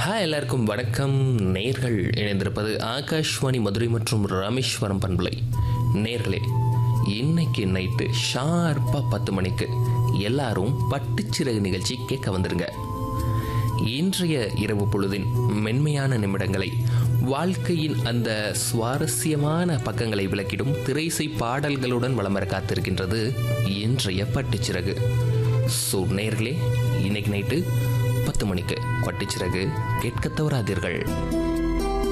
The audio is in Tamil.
எல்லாருக்கும் வணக்கம். நேர்கள் இணைந்திருப்பது ஆகாஷ்வாணி மதுரை மற்றும் ராமேஸ்வரம் பண்பலை. நேர்களே, இன்னைக்கு நைட்டு ஷார்ப்பாக 10 மணிக்கு எல்லாரும் பட்டுச்சிறகு நிகழ்ச்சி கேட்க வந்துருங்க. இன்றைய இரவு பொழுதின் மென்மையான நிமிடங்களை, வாழ்க்கையின் அந்த சுவாரஸ்யமான பக்கங்களை விளக்கிடும் திரைசை பாடல்களுடன் வலம் வர காத்திருக்கின்றது இன்றைய பட்டுச்சிறகு. ஸோ நேர்களே, இன்னைக்கு நைட்டு 10 மணிக்கு பட்டுச்சிறகு கேட்க தவறாதீர்கள்.